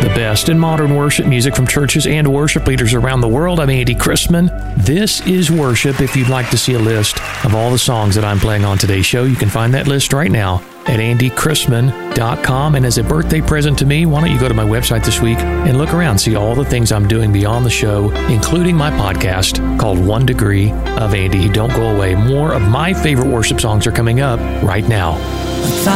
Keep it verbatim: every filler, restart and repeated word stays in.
The best in modern worship music from churches and worship leaders around the world. I'm Andy Christman. This is Worship. If you'd like to see a list of all the songs that I'm playing on today's show, you can find that list right now at andy christman dot com. And as a birthday present to me, why don't you go to my website this week and look around, see all the things I'm doing beyond the show, including my podcast called One Degree of Andy. Don't go away. More of my favorite worship songs are coming up right now.